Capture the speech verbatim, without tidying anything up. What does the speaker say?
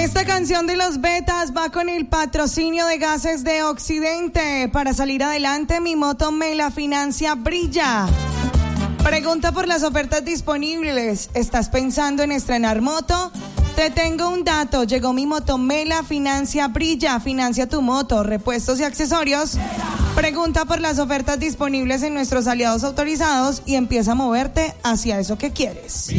Esta canción de los Betas va con el patrocinio de Gases de Occidente. Para salir adelante, mi moto me la financia Brilla. Pregunta por las ofertas disponibles. ¿Estás pensando en estrenar moto? Te tengo un dato. Llegó mi moto Mela Financia Brilla. Financia tu moto, repuestos y accesorios. Pregunta por las ofertas disponibles en nuestros aliados autorizados y empieza a moverte hacia eso que quieres.